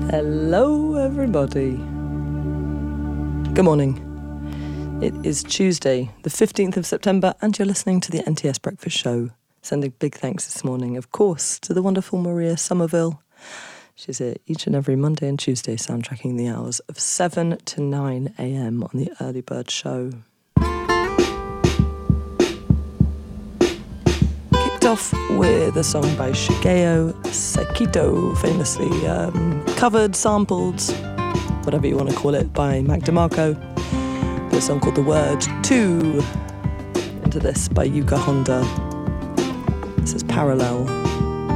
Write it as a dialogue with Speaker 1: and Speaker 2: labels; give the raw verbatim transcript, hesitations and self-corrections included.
Speaker 1: Hello, everybody. Good morning. It is Tuesday, the fifteenth of September, and you're listening to the N T S Breakfast Show. Sending big thanks this morning, of course, to the wonderful Maria Somerville. She's here each and every Monday and Tuesday, soundtracking the hours of seven to nine a.m. on the Early Bird Show. Kicked off with a song by Shigeo Sekito, famously um, covered, sampled, whatever you want to call it, by Mac DeMarco. A song called The Word Two. Into this by Yuka Honda. This is Parallel.